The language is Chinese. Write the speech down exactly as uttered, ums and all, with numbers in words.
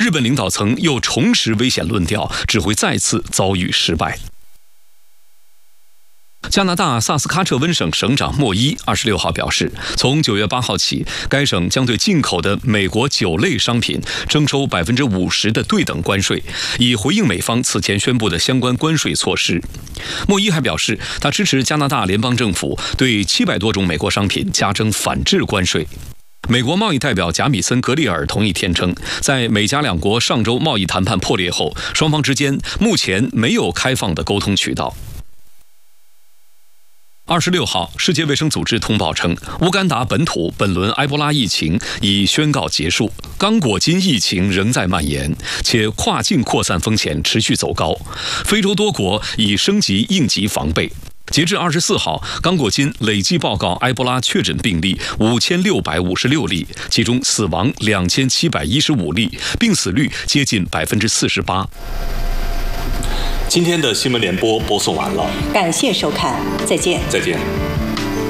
日本领导层又重拾危险论调，只会再次遭遇失败。加拿大萨斯喀彻温省省长莫伊二十六号表示，从九月八号起，该省将对进口的美国酒类商品征收百分之五十的对等关税，以回应美方此前宣布的相关关税措施。莫伊还表示，他支持加拿大联邦政府对七百多种美国商品加征反制关税。美国贸易代表贾米森·格里尔同一天称，在美加两国上周贸易谈判破裂后，双方之间目前没有开放的沟通渠道。二十六号，世界卫生组织通报称，乌干达本土本轮埃博拉疫情已宣告结束，刚果金疫情仍在蔓延，且跨境扩散风险持续走高。非洲多国已升级应急防备。截至二十四号，刚果金累计报告埃博拉确诊病例五千六百五十六例，其中死亡两千七百一十五例，病死率接近百分之四十八。 今天的新闻联播播送完了， 感谢收看，再见。 再见。